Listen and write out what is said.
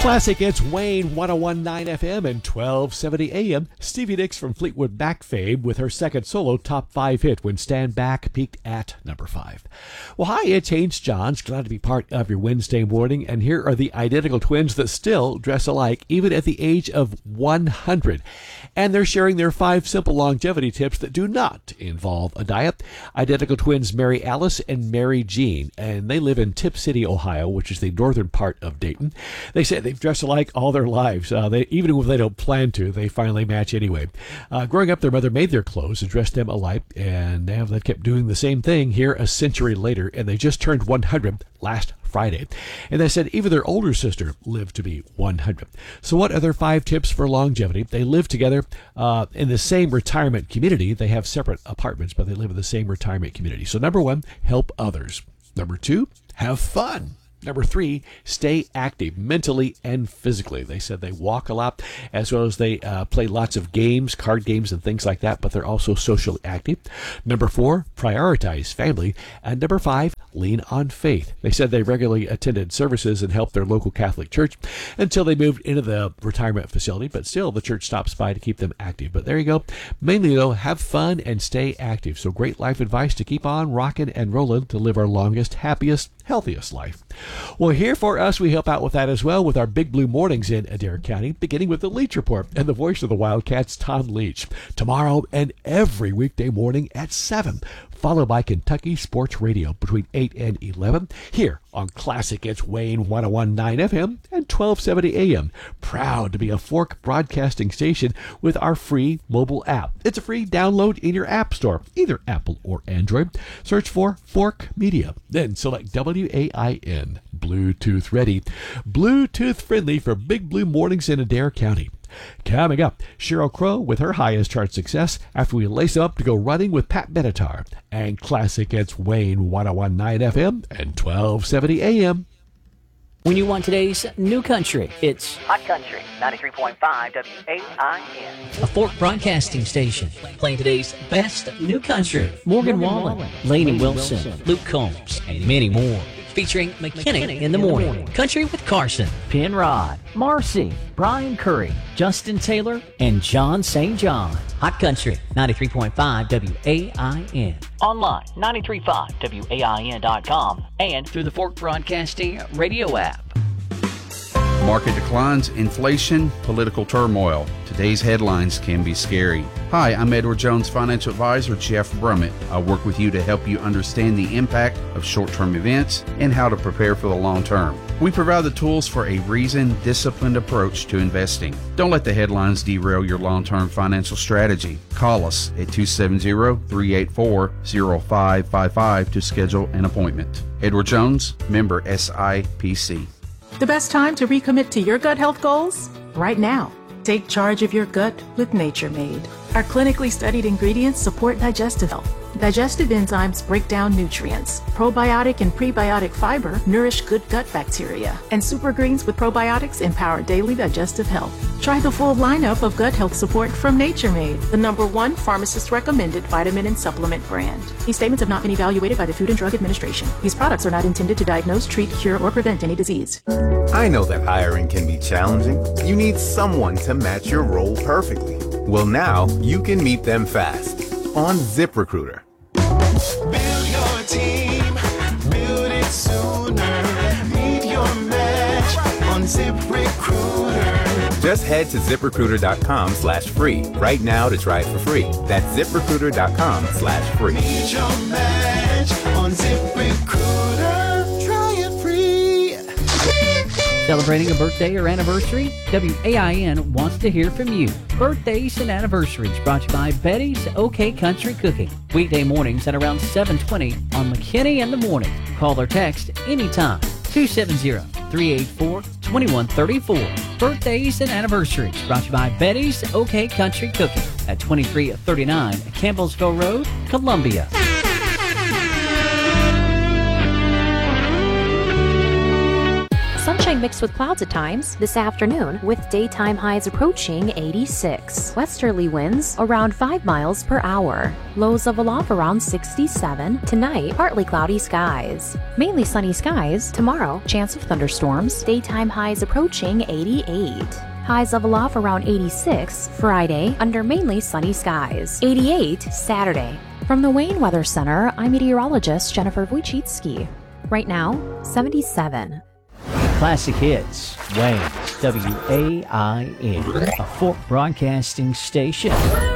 Classic, it's Wayne 101.9 FM and 1270 AM. Stevie Nicks from Fleetwood Mac fame with her second solo top 5 hit when Stand Back peaked at number 5. Well, hi, it's Haynes Johns. Glad to be part of your Wednesday morning. And here are the identical twins that still dress alike, even at the age of 100. And they're sharing their 5 simple longevity tips that do not involve a diet. Identical twins Mary Alice and Mary Jean. And they live in Tip City, Ohio, which is the northern part of Dayton. They say they've dressed alike all their lives. Even if they don't plan to, they finally match anyway. Growing up, their mother made their clothes and dressed them alike, and now they kept doing the same thing here a century later, and they just turned 100 last Friday. And they said even their older sister lived to be 100. So what are their 5 tips for longevity? They live together in the same retirement community. They have separate apartments, but they live in the same retirement community. So number 1, help others. Number 2, have fun. Number 3, stay active mentally and physically. They said they walk a lot, as well as they play lots of games, card games and things like that, but they're also socially active. Number 4, prioritize family. And number 5, lean on faith. They said they regularly attended services and helped their local Catholic church until they moved into the retirement facility, but still the church stops by to keep them active. But there you go. Mainly, though, have fun and stay active. So great life advice to keep on rocking and rolling to live our longest, happiest, healthiest life. Well, here for us, we help out with that as well with our Big Blue Mornings in Adair County, beginning with the Leach Report and the voice of the Wildcats, Tom Leach. Tomorrow and every weekday morning at 7, followed by Kentucky Sports Radio between 8 and 11, here on Classic It's Wayne 101.9 FM and 1270 AM. Proud to be a Fork broadcasting station with our free mobile app. It's a free download in your app store, either Apple or Android. Search for Fork Media, then select WAIN. Bluetooth ready, Bluetooth friendly for Big Blue Mornings in Adair County. Coming up, Sheryl Crow with her highest chart success after we lace up to go running with Pat Benatar. And Classic, it's Wayne 101.9 FM and 1270 AM. When you want today's new country, it's Hot Country, 93.5 WAIN. a Fork broadcasting station playing today's best new country. Morgan Wallen, Lainey Wilson, Luke Combs, and many more. Featuring McKinney in the morning, Country with Carson, Penrod, Marcy, Brian Curry, Justin Taylor, and John St. John. Hot Country, 93.5 WAIN. Online, 93.5WAIN.com and Through the Fork Broadcasting radio app. Market declines, inflation, political turmoil. Today's headlines can be scary. Hi, I'm Edward Jones Financial Advisor Jeff Brummett. I work with you to help you understand the impact of short-term events and how to prepare for the long term. We provide the tools for a reasoned, disciplined approach to investing. Don't let the headlines derail your long-term financial strategy. Call us at 270-384-0555 to schedule an appointment. Edward Jones, member SIPC. The best time to recommit to your gut health goals? Right now. Take charge of your gut with Nature Made. Our clinically studied ingredients support digestive health. Digestive enzymes break down nutrients. Probiotic and prebiotic fiber nourish good gut bacteria. And super greens with probiotics empower daily digestive health. Try the full lineup of gut health support from Nature Made, the #1 pharmacist-recommended vitamin and supplement brand. These statements have not been evaluated by the Food and Drug Administration. These products are not intended to diagnose, treat, cure, or prevent any disease. I know that hiring can be challenging. You need someone to match your role perfectly. Well, now you can meet them fast on ZipRecruiter. Build your team, build it sooner. Meet your match on ZipRecruiter. Just head to ZipRecruiter.com/free right now to try it for free. That's ZipRecruiter.com/free. Meet your match on ZipRecruiter. Try it free. Celebrating a birthday or anniversary? WAIN wants to hear from you. Birthdays and anniversaries brought to you by Betty's OK Country Cooking. Weekday mornings at around 7:20 on McKinney in the Morning. Call or text anytime. 270-384-2134. Birthdays and anniversaries brought to you by Betty's OK Country Cooking at 2339 Campbellsville Road, Columbia. Sunshine mixed with clouds at times this afternoon, with daytime highs approaching 86. Westerly winds around 5 miles per hour. Lows level off around 67. Tonight, partly cloudy skies. Mainly sunny skies. Tomorrow, chance of thunderstorms. Daytime highs approaching 88. Highs level off around 86 Friday under mainly sunny skies. 88 Saturday. From the Wayne Weather Center, I'm meteorologist Jennifer Wojcicki. Right now, 77. Classic Hits, Wayne's WAIN, a Fort Broadcasting station.